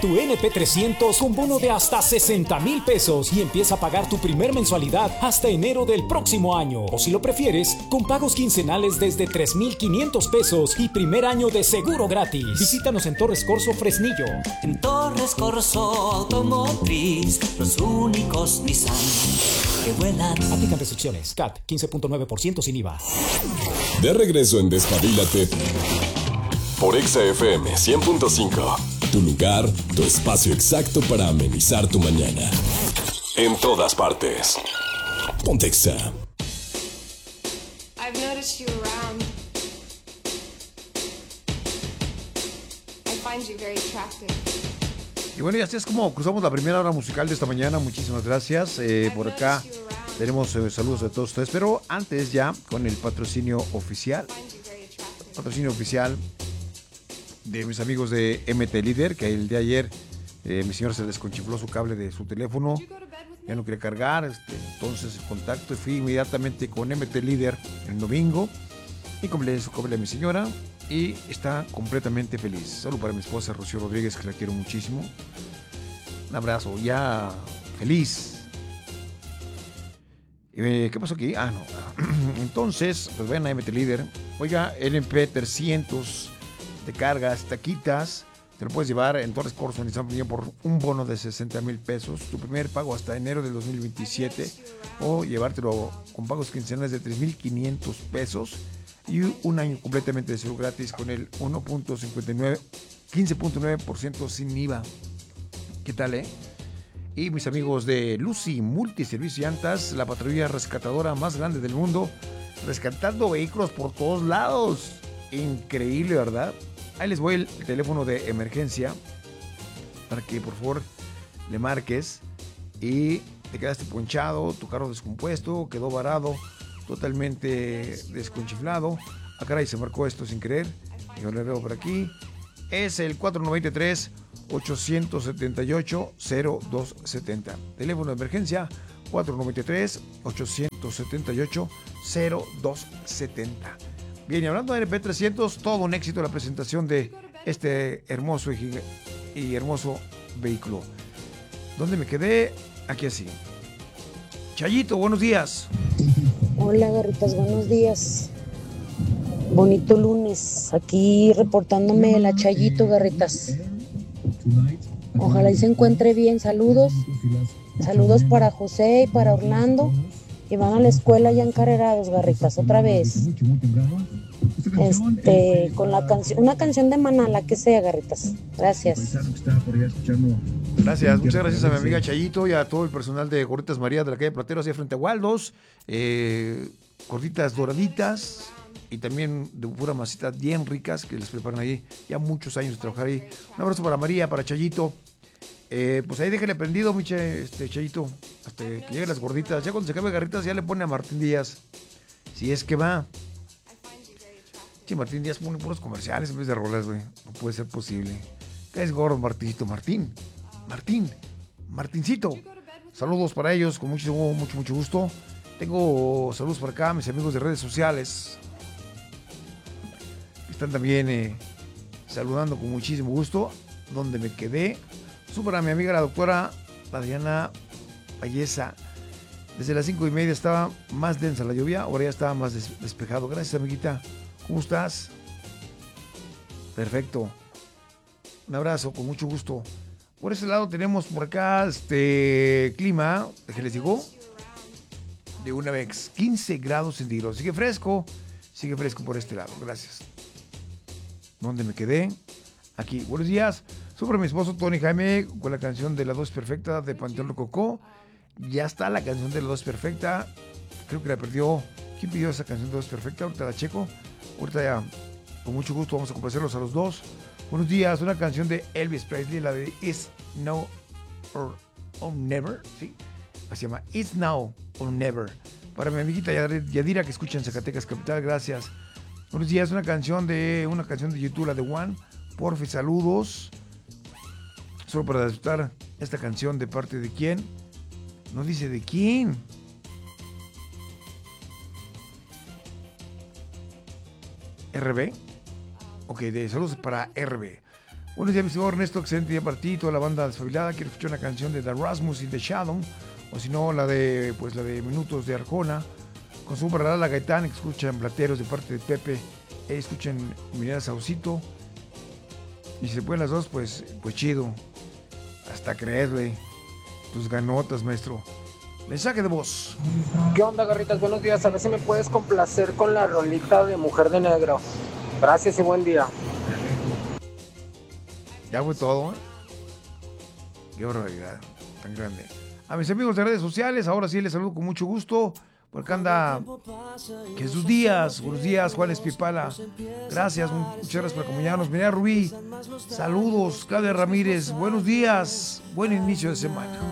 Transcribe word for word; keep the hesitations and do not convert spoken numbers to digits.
tu N P trescientos con bono de hasta sesenta mil pesos y empieza a pagar tu primer mensualidad hasta enero del próximo año. O si lo prefieres, con pagos quincenales desde tres mil quinientos pesos y primer año de seguro gratis. Visítanos en Torres Corso, Fresnillo. En Torres Corso Automotriz, los únicos Nissan que vuelan. Aplican restricciones. C A T quince punto nueve por ciento sin I V A. De regreso en Despabilate por Exa F M cien punto cinco. Tu lugar, tu espacio exacto para amenizar tu mañana. En todas partes. Ponte Exa. I've noticed you around. I find you very attractive. Y bueno, y así es como cruzamos la primera hora musical de esta mañana. Muchísimas gracias. Eh, por acá tenemos eh, saludos de todos ustedes. Pero antes ya con el patrocinio oficial. Patrocinio oficial de mis amigos de M T Líder, que el día de ayer eh, mi señor se desconchifló su cable de su teléfono, ya no quería cargar, este, entonces el contacto y fui inmediatamente con M T Líder el domingo y compré su cable a mi señora y está completamente feliz. Solo para mi esposa Rocío Rodríguez, que la quiero muchísimo. Un abrazo, ya feliz. Eh, ¿Qué pasó aquí? Ah, no. Entonces, pues ven a M T Líder. Oiga, N P trescientos de cargas, taquitas, te lo puedes llevar en Torres Corso, en San Miguel, por un bono de sesenta mil pesos, tu primer pago hasta enero del dos mil veintisiete, o llevártelo con pagos quincenales de tres mil quinientos pesos y un año completamente de seguro gratis con el uno punto cincuenta y nueve, quince punto nueve por ciento sin I V A. ¿Qué tal, eh? Y mis amigos de Lucy Multiservicio Llantas, la patrulla rescatadora más grande del mundo, rescatando vehículos por todos lados. Increíble, ¿verdad? Ahí les voy el teléfono de emergencia para que por favor le marques y te quedaste ponchado, tu carro descompuesto, quedó varado, totalmente desconchiflado. Ah, caray, se marcó esto sin querer. Yo le veo por aquí. Es el cuatro nueve tres, ocho siete ocho, cero dos siete cero. Teléfono de emergencia cuatro nueve tres, ocho siete ocho, cero dos siete cero. Bien, y hablando de N P trescientos, todo un éxito la presentación de este hermoso y, y hermoso vehículo. ¿Dónde me quedé? Aquí así. Chayito, buenos días. Hola, Garritas, buenos días. Bonito lunes. Aquí reportándome la Chayito, Garritas. Ojalá y se encuentre bien. Saludos. Saludos para José y para Orlando. Y van a la escuela ya encarrerados, Garritas, otra vez. Este, con la canción, una canción de Maná, la que sea, Garritas. Gracias. Gracias, muchas gracias a mi amiga Chayito y a todo el personal de Gorditas María de la calle Platero, hacia frente a Waldos. Eh, gorditas doraditas y también de pura masita bien ricas que les preparan ahí. Ya muchos años de trabajar ahí. Un abrazo para María, para Chayito. Eh, pues ahí déjale prendido, mi che, este, Chayito, hasta que lleguen las gorditas. Ya cuando se acabe Garritas, ya le pone a Martín Díaz. Si es que va. Sí, Martín Díaz pone puros comerciales en vez de rolas, güey. No puede ser posible. ¿Qué es gordo, Martincito? Martín. Martín. Martincito. Saludos para ellos, con mucho, mucho, mucho gusto. Tengo saludos para acá, mis amigos de redes sociales. Están también eh, saludando con muchísimo gusto. Donde me quedé. Súper a mi amiga la doctora Adriana Valleza. Desde las cinco y media estaba más densa la lluvia, ahora ya estaba más des- despejado. Gracias, amiguita. ¿Cómo estás? Perfecto. Un abrazo, con mucho gusto. Por ese lado tenemos por acá este clima, ¿qué les digo? De una vez, quince grados centígrados. Sigue fresco, sigue fresco por este lado. Gracias. ¿Dónde me quedé? Aquí. Buenos días. Sobre mi esposo Tony Jaime con la canción de La Dos Perfecta de Panteón Rococó. Ya está la canción de La Dos Perfecta. Creo que la perdió. ¿Quién pidió esa canción de La Dos Perfecta? Ahorita la checo. Ahorita ya, con mucho gusto, vamos a complacerlos a los dos. Buenos días. Una canción de Elvis Presley, la de It's Now or, or Never. ¿Sí? Se llama It's Now or Never. Para mi amiguita Yadira que escucha en Zacatecas Capital. Gracias. Buenos días. Una canción de una canción de YouTube, la de One. Porfi, saludos. Solo para disfrutar esta canción de parte de quién. No dice de quién. R B. Ok, de saludos para R B. Buenos días, mi señor Ernesto, excelente día para ti, toda la banda desfabrilada. Quiero escuchar una canción de The Rasmus y The Shadow, o si no, la de, pues, la de Minutos de Arjona. Con su verdad la Gaitán, que escuchan Plateros de parte de Pepe, eh, escuchen Mirada Saucito. Y si se pueden las dos, pues, pues chido. Hasta crees, güey. Tus ganotas, maestro. Mensaje de voz. ¿Qué onda, Garritas? Buenos días. A ver si me puedes complacer con la rolita de Mujer de Negro. Gracias y buen día. Ya fue todo, ¿eh? Qué barbaridad tan grande. A mis amigos de redes sociales, ahora sí les saludo con mucho gusto. Por acá anda Jesús Díaz. Buenos días, Juárez Pipala. Gracias, muchas gracias por acompañarnos. Mira, Rubí. Saludos, Claudia Ramírez. Buenos días. Buen inicio de semana.